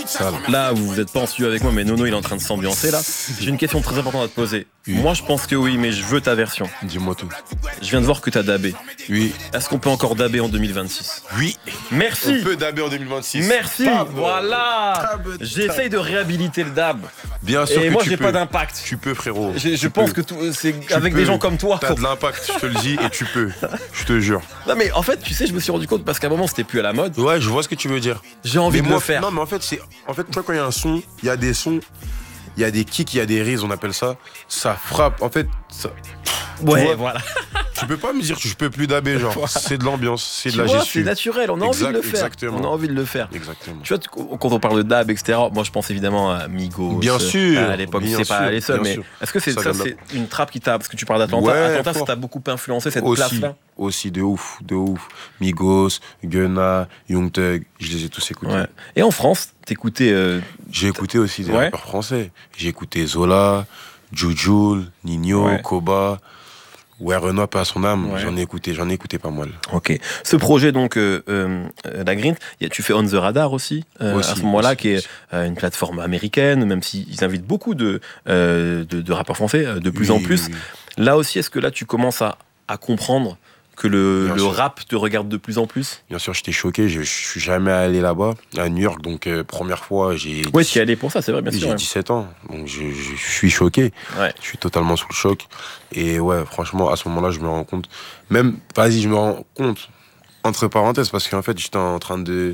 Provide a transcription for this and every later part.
Sale. Là, vous n'êtes pas en studio avec moi, mais Nono, il est en train de s'ambiancer là. J'ai une question très importante à te poser. Oui. Moi, je pense que oui, mais je veux ta version. Dis-moi tout. Je viens de voir que t'as dabé. Oui. Est-ce qu'on peut encore daber en 2026? Oui. Merci. On peut daber en 2026. Merci. Tab. Voilà. Tab. J'essaye de réhabiliter le dab. Bien sûr Et que moi, tu j'ai peux. pas d'impact. Tu peux, frérot. Je pense que c'est avec peux. des gens comme toi. T'as de l'impact, je te le dis, et tu peux. Je te jure. Non mais en fait, tu sais, je me suis rendu compte parce qu'à un moment, c'était plus à la mode. Ouais, je vois ce que tu veux dire. J'ai envie de le faire. Non, mais en fait, toi, quand il y a un son, il y a des sons, il y a des kicks, il y a des rises, on appelle ça. Ça frappe. En fait, ça. Ouais, vois, voilà. Tu peux pas me dire que je peux plus daber, genre. Voilà. C'est de l'ambiance, c'est de Tu la vois, gestu. c'est naturel, on a envie de le faire. Exactement. On a envie de le faire. Exactement. Tu vois, quand on parle de dab, etc., moi je pense évidemment à Migos. Bien sûr. À l'époque, bien c'est pas sûr, aller seul, bien mais sûr. est-ce que c'est Ça ça, vient de c'est une trappe qui t'a. Parce que tu parles d'Atlanta. Ouais, Atlanta, ça fort. t'a beaucoup influencé cette Aussi, place-là. aussi, de ouf, de ouf. Migos, Gunna, Young Thug, je les ai tous écoutés. Ouais. Et en France, t'écoutais. J'ai écouté aussi des Ouais. rappeurs français. J'ai écouté Zola, Jujul, Nino, Ouais. Koba. Ouais, Renoir, pas à son âme. Ouais. J'en ai écouté pas mal. Ok. Ce projet, donc, la Green, tu fais On the Radar aussi, Aussi, à ce moment-là, aussi, qui est aussi. une plateforme américaine, même s'ils invitent beaucoup de rappeurs français, de plus Oui, en plus. oui, oui. Là aussi, est-ce que là, tu commences à comprendre que le Bien sûr. rap te regarde de plus en plus? Bien sûr, j'étais choqué. Je suis jamais allé là-bas, à New York. Donc, première fois, Ouais, tu y es allé pour ça, c'est vrai, bien sûr. j'ai Ouais. 17 ans. Donc, je suis choqué. Ouais. Je suis totalement sous le choc. Et ouais, franchement, à ce moment-là, je me rends compte. Même, vas-y, je me rends compte, entre parenthèses, parce qu'en fait, j'étais en train de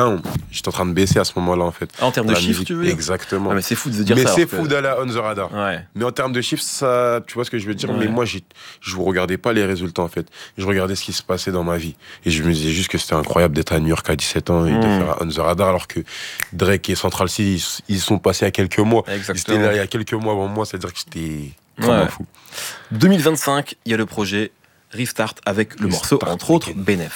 baisser à ce moment-là, en fait. Ah, en termes de La chiffres, musique. tu veux dire? Exactement. Ah, mais c'est fou de se dire Mais ça. c'est alors que- fou d'aller à On the Radar. Ouais. Mais en termes de chiffres, ça, tu vois ce que je veux dire. Ouais. Mais moi, je ne regardais pas les résultats, en fait. Je regardais ce qui se passait dans ma vie. Et je me disais juste que c'était incroyable d'être à New York à 17 ans et de faire On the Radar, alors que Drake et Central C, ils sont passés il y a quelques mois. Exactement. Ils étaient là il y a quelques mois avant moi, c'est-à-dire que j'étais comme Ouais. un fou. 2025, il y a le projet Restart avec le morceau, Restart, entre autres, ok. Benef.